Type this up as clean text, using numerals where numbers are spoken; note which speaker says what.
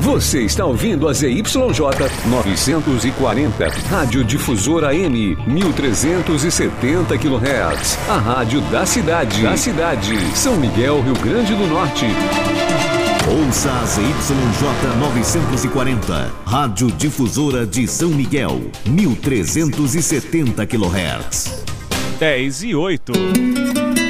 Speaker 1: Você está ouvindo a ZYJ 940, Rádio Difusora M, 1370 kHz. A rádio da cidade. São Miguel, Rio Grande do Norte.
Speaker 2: Ouça a ZYJ 940, Rádio Difusora de São Miguel, 1370 kHz.
Speaker 3: 10:08.